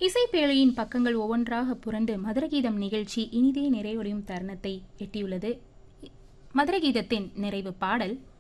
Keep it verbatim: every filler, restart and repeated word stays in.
இசைப்பேழையின் பக்கங்கள் ஒவ்வொன்றாக புரண்டு மதுரகீதம் நிகழ்ச்சி இனிதே நிறைவடையும் தருணத்தை எட்டியுள்ளது. மதுரகீதத்தின் நிறைவு பாடல்